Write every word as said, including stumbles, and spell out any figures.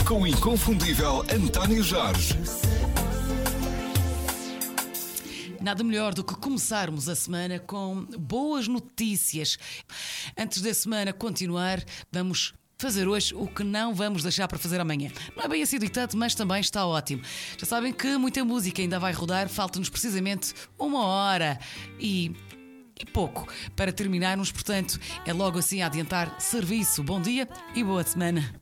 com o inconfundível António Jorge. Nada melhor do que começarmos a semana com boas notícias. Antes da semana continuar, vamos fazer hoje o que não vamos deixar para fazer amanhã. Não é bem assim ditado, mas também está ótimo. Já sabem que muita música ainda vai rodar, falta-nos precisamente uma hora e, e pouco para terminarmos, portanto, é logo assim a adiantar serviço. Bom dia e boa semana.